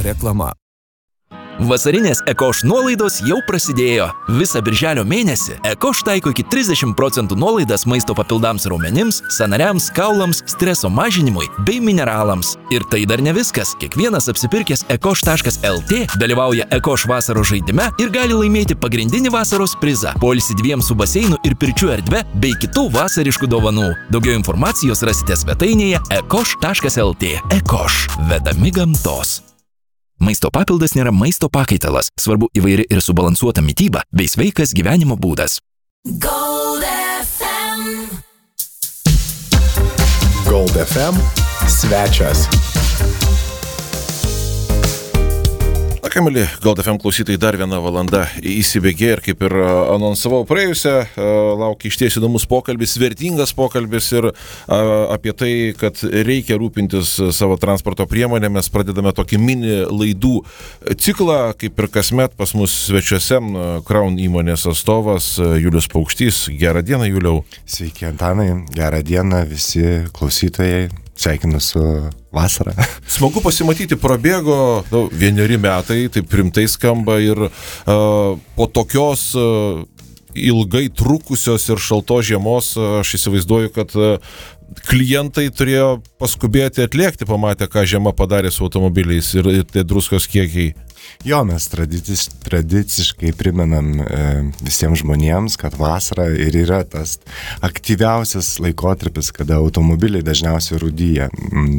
Reklama. Vasarinės Ekoš nuolaidos jau prasidėjo. Visą birželio mėnesį Ekoš taiko iki 30% nuolaidas maisto papildams raumenims, sąnariams, kaulams, streso mažinimui bei mineralams. Ir tai dar ne viskas. Kiekvienas apsipirkęs ekoš.lt dalyvauja Ekoš vasaros žaidime ir gali laimėti pagrindinį vasaros prizą – poilsį 2 su baseinu ir pirčių erdve bei kitų vasariškų dovanų. Daugiau informacijos rasite svetainėje ekoš.lt. Ekoš – vedami gamtos. Maisto papildas nėra maisto pakaitalas, svarbu įvairi ir subalansuota mityba bei sveikas gyvenimo būdas. Gold FM. Gold FM svečias. Na ką, mėly Gold FM klausytojai, dar 1 valanda įsibėgė ir kaip ir anonsavau praėjusią, laukia išties įdomus pokalbis, vertingas pokalbis ir apie tai, kad reikia rūpintis savo transporto priemonėmis. Pradedame tokį mini laidų ciklą, kaip ir kasmet pas mus svečiuose Crown įmonės atstovas Julius Paukštys. Gerą dieną, Juliau. Sveiki, Antanai. Gerą dieną visi klausytojai. Sveikinu su vasara. Smagu pasimatyti, prabėgo 1 metai, taip rimtai skamba ir po tokios ilgai trukusios ir šaltos žiemos aš įsivaizduoju, kad klientai turėjo paskubėti atlėkti, pamatę, ką žiema padarė su automobiliais ir tie druskos kiekiai. Jo, mes tradiciškai primenam visiems žmonėms, kad vasara ir yra tas aktyviausias laikotarpis, kada automobiliai dažniausiai rūdyja.